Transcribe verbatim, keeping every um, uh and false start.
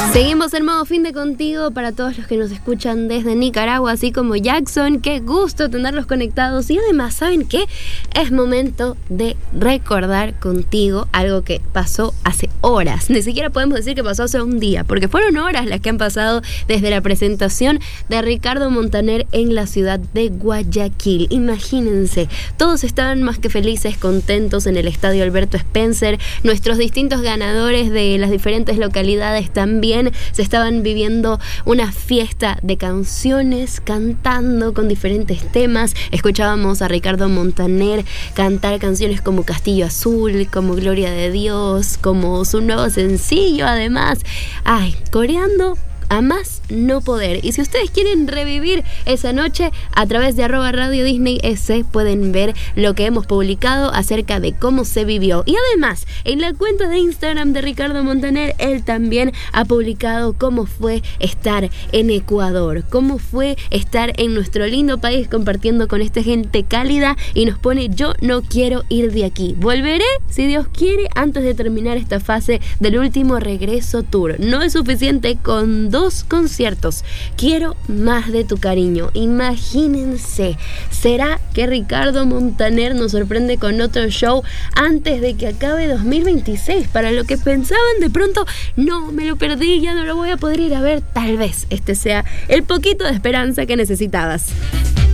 Seguimos en modo fin de contigo para todos los que nos escuchan desde Nicaragua, así como Jackson. Qué gusto tenerlos conectados. Y además, ¿saben qué? Es momento de recordar contigo algo que pasó hace horas. Ni siquiera podemos decir que pasó hace un día, porque fueron horas las que han pasado desde la presentación de Ricardo Montaner en la ciudad de Guayaquil. Imagínense, todos estaban más que felices, contentos en el estadio Alberto Spencer. Nuestros distintos ganadores de las diferentes localidades también se estaban viviendo una fiesta de canciones, cantando con diferentes temas. Escuchábamos a Ricardo Montaner cantar canciones como Castillo Azul, como Gloria de Dios, como su nuevo sencillo, además, ay, coreando a más no poder. Y si ustedes quieren revivir esa noche, a través de arroba Radio Disney S pueden ver lo que hemos publicado acerca de cómo se vivió. Y además, en la cuenta de Instagram de Ricardo Montaner, él también ha publicado cómo fue estar en Ecuador, cómo fue estar en nuestro lindo país compartiendo con esta gente cálida, y nos pone: yo no quiero ir de aquí, volveré si Dios quiere antes de terminar esta fase del último regreso tour. No es suficiente con dos Dos conciertos, quiero más de tu cariño. Imagínense, ¿será que Ricardo Montaner nos sorprende con otro show antes de que acabe dos mil veintiséis? Para lo que pensaban de pronto, no, me lo perdí, ya no lo voy a poder ir a ver. Tal vez este sea el poquito de esperanza que necesitabas.